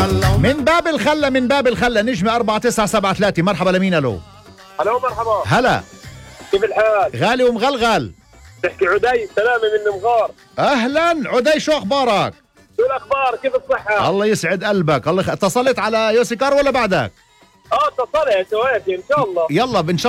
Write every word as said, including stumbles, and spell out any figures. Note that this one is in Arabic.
من باب الخلة من باب الخلة نجمة أربعة تسعة سبعة ثلاثة. مرحبا لمين؟ ألو. الو مرحبا. هلا. كيف الحال؟ غالي ومغلغل. تحكي عدي، سلامة من مغار. أهلا عدي، شو أخبارك؟ شو الأخبار؟ كيف الصحة؟ الله يسعد قلبك. الله يخ... اتصلت على يوسي كار ولا بعدك؟ اه اتصلت وهيك ان شاء الله. يلا بإن شاء